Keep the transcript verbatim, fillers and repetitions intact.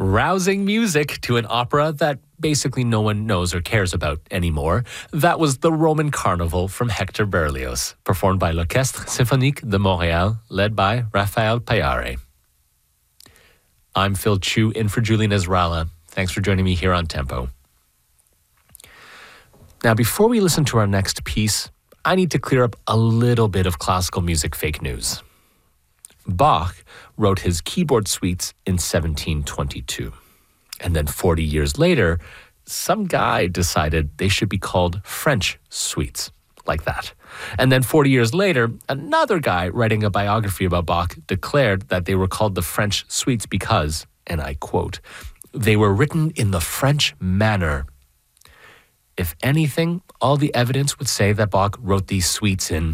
Rousing music to an opera that basically no one knows or cares about anymore. That was the Roman Carnival from Hector Berlioz, performed by l'Orchestre Symphonique de Montréal, led by Raphael Payare. I'm Phil Chu, in for Julian Ezralla. Thanks for joining me here on Tempo. Now, before we listen to our next piece, I need to clear up a little bit of classical music fake news. Bach wrote his keyboard suites in seventeen twenty-two. And then forty years later, some guy decided they should be called French suites, like that. And then forty years later, another guy writing a biography about Bach declared that they were called the French suites because, and I quote, they were written in the French manner. If anything, all the evidence would say that Bach wrote these suites in